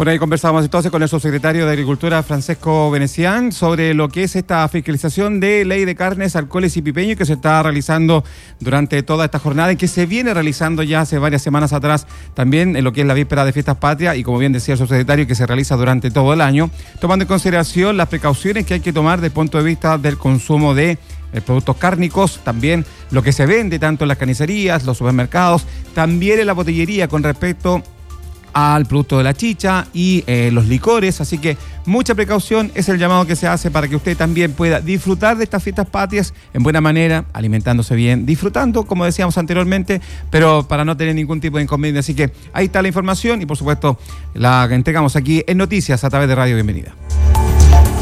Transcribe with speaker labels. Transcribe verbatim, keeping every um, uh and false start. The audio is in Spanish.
Speaker 1: Bueno, ahí conversamos entonces con el subsecretario de Agricultura, Francesco Venecián, sobre lo que es esta fiscalización de ley de carnes, alcoholes y pipeños que se está realizando durante toda esta jornada y que se viene realizando ya hace varias semanas atrás también en lo que es la víspera de Fiestas Patrias y, como bien decía el subsecretario, que se realiza durante todo el año, tomando en consideración las precauciones que hay que tomar desde el punto de vista del consumo de eh, productos cárnicos, también lo que se vende tanto en las carnicerías, los supermercados, también en la botillería con respecto al producto de la chicha y eh, los licores, así que mucha precaución es el llamado que se hace para que usted también pueda disfrutar de estas fiestas patrias en buena manera, alimentándose bien, disfrutando, como decíamos anteriormente, pero para no tener ningún tipo de inconveniente. Así que ahí está la información y, por supuesto, la entregamos aquí en Noticias a través de Radio Bienvenida.